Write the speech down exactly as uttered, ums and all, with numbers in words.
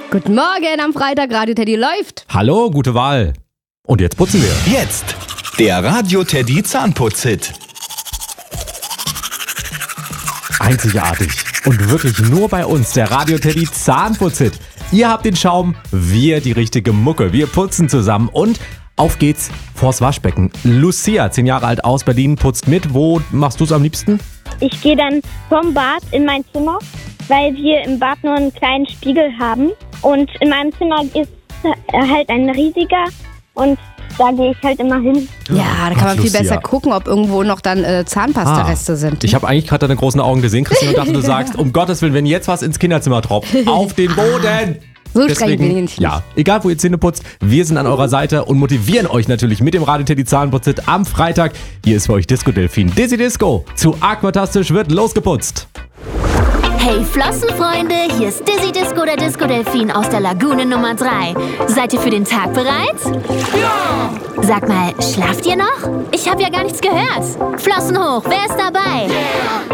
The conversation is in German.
Guten Morgen am Freitag, Radio Teddy läuft. Hallo, gute Wahl. Und jetzt putzen wir. Jetzt der Radio Teddy Zahnputz-Hit. Einzigartig und wirklich nur bei uns, der Radio Teddy Zahnputz-Hit. Ihr habt den Schaum, wir die richtige Mucke. Wir putzen zusammen und auf geht's vors Waschbecken. Lucia, zehn Jahre alt aus Berlin, putzt mit. Wo machst du's am liebsten? Ich gehe dann vom Bad in mein Zimmer, weil wir im Bad nur einen kleinen Spiegel haben. Und in meinem Zimmer ist halt ein riesiger und da gehe ich halt immer hin. Ja, da kann man viel Lucia. besser gucken, ob irgendwo noch dann äh, Zahnpasta-Reste Ah, sind. Ich habe eigentlich gerade deine großen Augen gesehen, Christine, und dachte, du sagst, um Gottes Willen, wenn jetzt was ins Kinderzimmer tropft, auf den Boden. So streng bin ich nicht. Ja, egal wo ihr Zähne putzt, wir sind an eurer Seite und motivieren euch natürlich mit dem Radio Teddy Zahnputz-Hit am Freitag. Hier ist für euch Disco Delfin. Dizzy Disco zu Aquatastisch wird losgeputzt. Hey Flossenfreunde, hier ist Dizzy Disco, der Disco Delfin aus der Lagune Nummer drei. Seid ihr für den Tag bereit? Ja! Sag mal, schlaft ihr noch? Ich habe ja gar nichts gehört. Flossen hoch, wer ist dabei? Yeah.